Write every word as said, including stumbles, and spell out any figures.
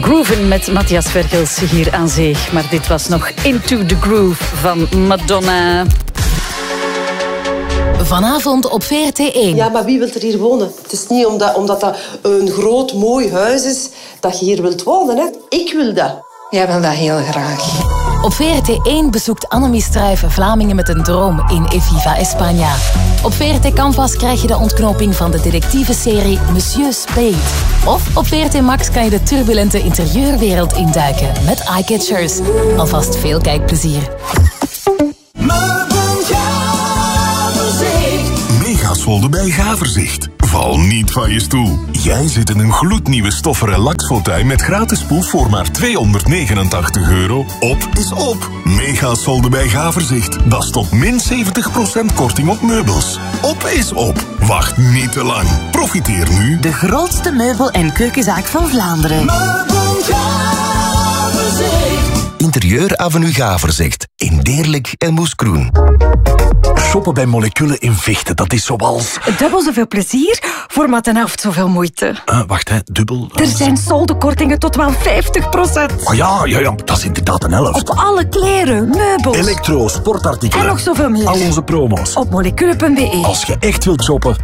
Grooven met Matthias Vergels hier aan zee. Maar dit was nog Into the Groove van Madonna. Vanavond op V R T één. Ja, maar wie wil er hier wonen? Het is niet omdat, omdat dat een groot, mooi huis is dat je hier wilt wonen. Hè? Ik wil dat. Jij wil dat heel graag. Op V R T één bezoekt Annemie Struijven Vlamingen met een droom in Eviva España. Op V R T Canvas krijg je de ontknoping van de detectiveserie Monsieur Spade. Of op V R T Max kan je de turbulente interieurwereld induiken met Eyecatchers. Alvast veel kijkplezier. Megasolden bij Gaverzicht. Val niet van je stoel. Jij zit in een gloednieuwe stoffen relaxfauteuil met gratis poef voor maar tweehonderdnegenentachtig euro. Op is op. Megasolden bij Gaverzicht. Dat is tot min zeventig procent korting op meubels. Op is op. Wacht niet te lang. Profiteer nu. De grootste meubel- en keukenzaak van Vlaanderen. Interieur Avenue Gaverzicht. In Deerlijk en Moeskroen. Shoppen bij Moleculen in Vechten, dat is zoals... Dubbel zoveel plezier voor maar ten helft zoveel moeite. Uh, wacht, hè, dubbel... Er zijn soldekortingen tot wel vijftig procent. Oh ja, ja, ja, dat is inderdaad een helft. Op alle kleren, meubels... Elektro, sportartikelen... En nog zoveel meer. Al onze promo's. Op moleculen punt be. Als je echt wilt shoppen,